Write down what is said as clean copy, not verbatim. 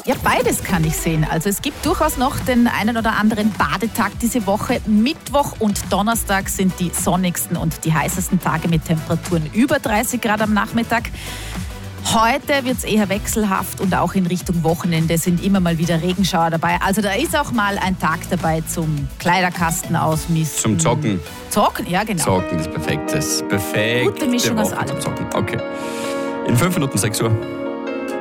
Ja, beides kann ich sehen. Also es gibt durchaus noch den einen oder anderen Badetag diese Woche. Mittwoch und Donnerstag sind die sonnigsten und die heißesten Tage mit Temperaturen über 30 Grad am Nachmittag. Heute wird es eher wechselhaft und auch in Richtung Wochenende sind immer mal wieder Regenschauer dabei. Also da ist auch mal ein Tag dabei zum Kleiderkasten ausmisten. Zum Zocken. Zocken, ja genau. Zocken ist perfekt. Das ist perfekt. Gute Mischung aus allem. Zocken. Okay. In 5 Minuten 6 Uhr.